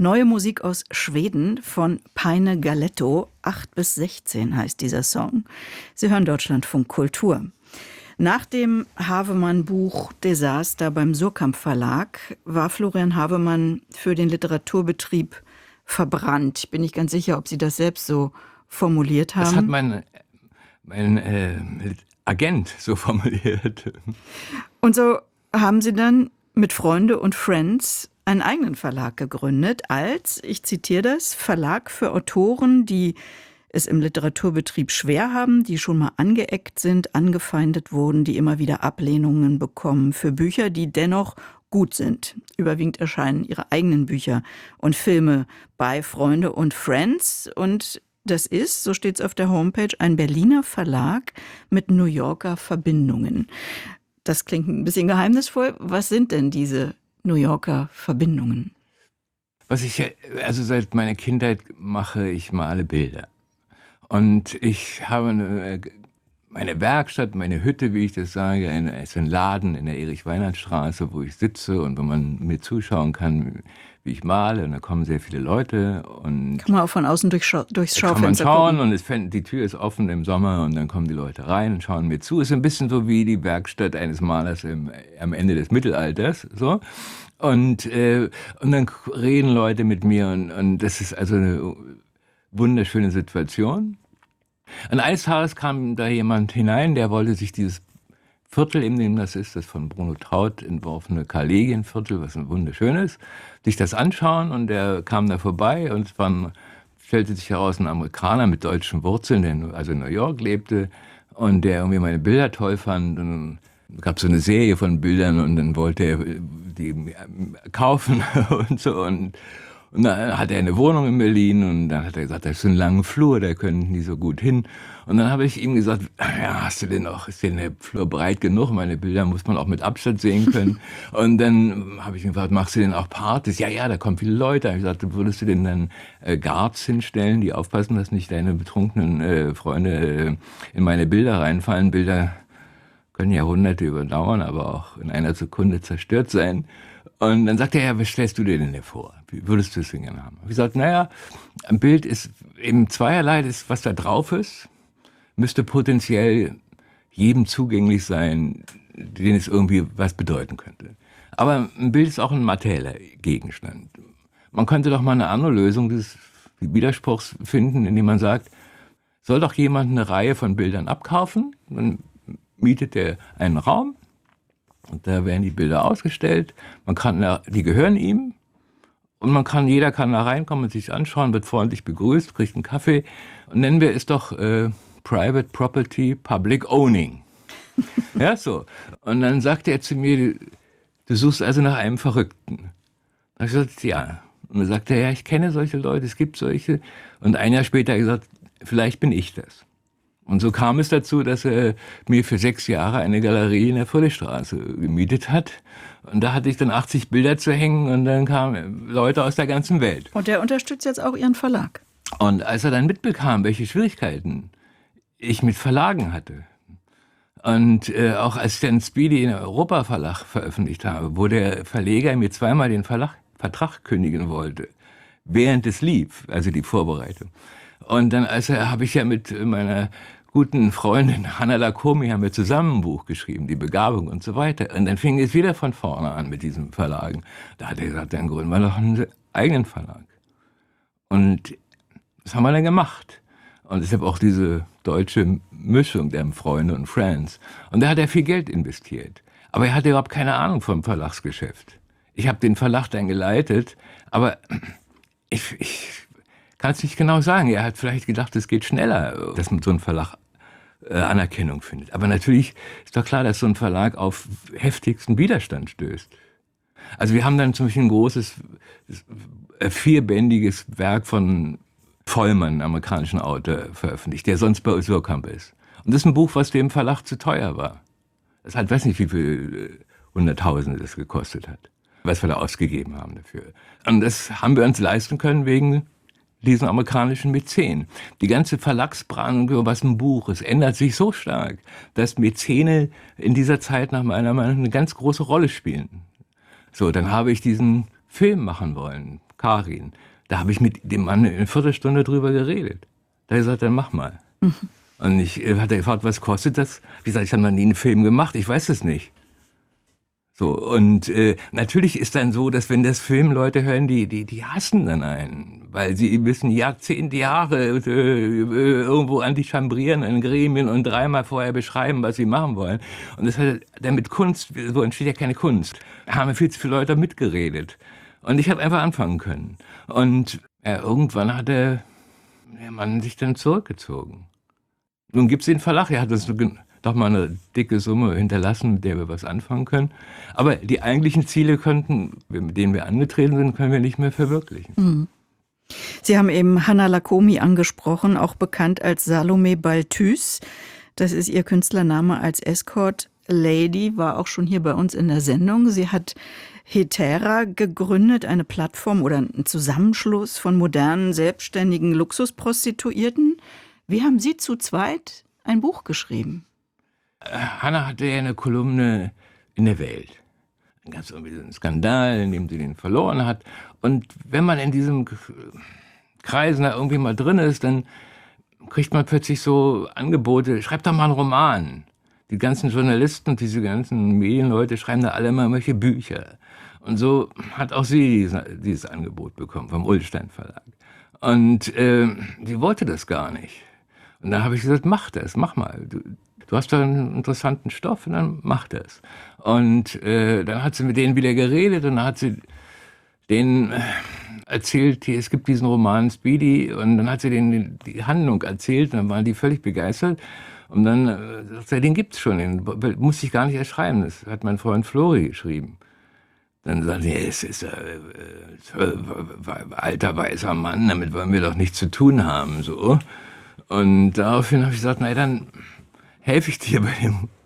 Neue Musik aus Schweden von Paine Galetto. 8-16 heißt dieser Song. Sie hören Deutschlandfunk Kultur. Nach dem Havemann-Buch Desaster beim Suhrkamp Verlag war Florian Havemann für den Literaturbetrieb verbrannt. Ich bin nicht ganz sicher, ob Sie das selbst so formuliert haben. Das hat mein Agent so formuliert. Und so haben Sie dann mit Freunde und Friends einen eigenen Verlag gegründet als, ich zitiere das, Verlag für Autoren, die es im Literaturbetrieb schwer haben, die schon mal angeeckt sind, angefeindet wurden, die immer wieder Ablehnungen bekommen für Bücher, die dennoch gut sind. Überwiegend erscheinen ihre eigenen Bücher und Filme bei Freunde und Friends. Und das ist, so steht es auf der Homepage, ein Berliner Verlag mit New Yorker Verbindungen. Das klingt ein bisschen geheimnisvoll. Was sind denn diese New Yorker Verbindungen? Also seit meiner Kindheit mache ich male Bilder. Und ich habe meine Werkstatt, meine Hütte, wie ich das sage, ist ein Laden in der Erich-Weinert-Straße, wo ich sitze und wo man mir zuschauen kann, wie ich male. Und da kommen sehr viele Leute. Und kann man auch von außen durchs Schaufenster kann man schauen gucken. Und die Tür ist offen im Sommer und dann kommen die Leute rein und schauen mir zu. Es ist ein bisschen so wie die Werkstatt eines Malers am Ende des Mittelalters. So. Und dann reden Leute mit mir und das ist also eine wunderschöne Situation. Und eines Tages kam da jemand hinein, der wollte sich dieses Viertel, in dem das ist, das von Bruno Traut entworfene Kollegienviertel, was ein wunderschönes, sich das anschauen und der kam da vorbei und stellte sich heraus, ein Amerikaner mit deutschen Wurzeln, der also in New York lebte und der irgendwie meine Bilder toll fand und es gab so eine Serie von Bildern und dann wollte er die kaufen und so und dann hatte er eine Wohnung in Berlin und dann hat er gesagt, das ist ein langer Flur, da können die so gut hin. Und dann habe ich ihm gesagt, ja, ist denn der Flur breit genug? Meine Bilder muss man auch mit Abstand sehen können. Und dann habe ich ihm gefragt, machst du denn auch Partys? Ja, da kommen viele Leute. Da habe ich gesagt, würdest du denn dann Guards hinstellen, die aufpassen, dass nicht deine betrunkenen Freunde in meine Bilder reinfallen? Bilder können Jahrhunderte überdauern, aber auch in einer Sekunde zerstört sein. Und dann sagte er, ja, was stellst du dir denn vor? Wie würdest du es denn gerne haben? Ich gesagt, naja, ein Bild ist eben zweierlei, das, was da drauf ist, müsste potenziell jedem zugänglich sein, den es irgendwie was bedeuten könnte. Aber ein Bild ist auch ein materieller Gegenstand. Man könnte doch mal eine andere Lösung des Widerspruchs finden, indem man sagt, soll doch jemand eine Reihe von Bildern abkaufen, dann mietet er einen Raum, und da werden die Bilder ausgestellt. Die gehören ihm. Und jeder kann da reinkommen und sich anschauen, wird freundlich begrüßt, kriegt einen Kaffee. Und nennen wir es doch Private Property Public Owning. Ja, so. Und dann sagte er zu mir, du suchst also nach einem Verrückten. Da habe ich gesagt, ja. Und dann sagte er, ja, ich kenne solche Leute, es gibt solche. Und ein Jahr später hat er gesagt, vielleicht bin ich das. Und so kam es dazu, dass er mir für 6 Jahre eine Galerie in der Friedrichstraße gemietet hat. Und da hatte ich dann 80 Bilder zu hängen und dann kamen Leute aus der ganzen Welt. Und der unterstützt jetzt auch Ihren Verlag. Und als er dann mitbekam, welche Schwierigkeiten ich mit Verlagen hatte und auch als ich dann Speedy in Europa Verlag veröffentlicht habe, wo der Verleger mir zweimal den Vertrag kündigen wollte, während es lief, also die Vorbereitung. Und dann habe ich ja mit meiner guten Freundin Hanna Lacomi haben wir zusammen ein Buch geschrieben, Die Begabung und so weiter. Und dann fing es wieder von vorne an mit diesem Verlagen. Da hat er gesagt, dann gründen wir doch einen eigenen Verlag. Und das haben wir dann gemacht. Und deshalb auch diese deutsche Mischung der Freunde und Friends. Und da hat er viel Geld investiert. Aber er hatte überhaupt keine Ahnung vom Verlagsgeschäft. Ich habe den Verlag dann geleitet, aber ich kann es nicht genau sagen. Er hat vielleicht gedacht, es geht schneller, dass man so ein Verlag Anerkennung findet. Aber natürlich ist doch klar, dass so ein Verlag auf heftigsten Widerstand stößt. Also wir haben dann zum Beispiel ein großes, 4-bändiges Werk von Vollmann, einem amerikanischen Autor, veröffentlicht, der sonst bei Suhrkamp ist. Und das ist ein Buch, was dem Verlag zu teuer war. Das hat, weiß nicht, wie viel Hunderttausende das gekostet hat, was wir da ausgegeben haben dafür. Und das haben wir uns leisten können wegen diesen amerikanischen Mäzen. Die ganze Verlagsbranche, was ein Buch ist, ändert sich so stark, dass Mäzene in dieser Zeit nach meiner Meinung eine ganz große Rolle spielen. So, dann habe ich diesen Film machen wollen, Karin. Da habe ich mit dem Mann eine Viertelstunde drüber geredet. Da habe ich gesagt, dann mach mal. Und ich hatte gefragt, was kostet das? Wie gesagt, ich habe noch nie einen Film gemacht, ich weiß es nicht. So, und natürlich ist dann so, dass wenn das Film Leute hören, die hassen dann einen, weil sie müssen Jahrzehnte, Jahre irgendwo antichambrieren in Gremien und dreimal vorher beschreiben, was sie machen wollen. Und das hat dann mit Kunst, so entsteht ja keine Kunst. Da haben viel zu viele Leute mitgeredet. Und ich habe einfach anfangen können. Und irgendwann hat der Mann sich dann zurückgezogen. Nun gibt es den Verlag, er hat uns doch mal eine dicke Summe hinterlassen, mit der wir was anfangen können. Aber die eigentlichen Ziele mit denen wir angetreten sind, können wir nicht mehr verwirklichen. Sie haben eben Hannah Lacombe angesprochen, auch bekannt als Salome Balthus. Das ist ihr Künstlername als Escort Lady, war auch schon hier bei uns in der Sendung. Sie hat Hetera gegründet, eine Plattform oder ein Zusammenschluss von modernen, selbstständigen Luxusprostituierten. Wie haben Sie zu zweit ein Buch geschrieben? Hannah hatte ja eine Kolumne in der Welt. Dann gab es irgendwie so einen Skandal, in dem sie den verloren hat. Und wenn man in diesem Kreisen da irgendwie mal drin ist, dann kriegt man plötzlich so Angebote, schreib doch mal einen Roman. Die ganzen Journalisten und diese ganzen Medienleute schreiben da alle immer irgendwelche Bücher. Und so hat auch sie dieses Angebot bekommen vom Ullstein Verlag. Und sie wollte das gar nicht. Und dann habe ich gesagt, mach das, mach mal. Du hast da einen interessanten Stoff und dann mach das. Und dann hat sie mit denen wieder geredet und dann hat sie denen erzählt, es gibt diesen Roman Speedy, und dann hat sie denen die Handlung erzählt und dann waren die völlig begeistert. Und dann sagt sie, den gibt's schon, den musste ich gar nicht erst schreiben, das hat mein Freund Flori geschrieben. Dann sagt sie, es ist ein alter, weißer Mann, damit wollen wir doch nichts zu tun haben, so. Und daraufhin habe ich gesagt, na dann helfe ich dir bei dem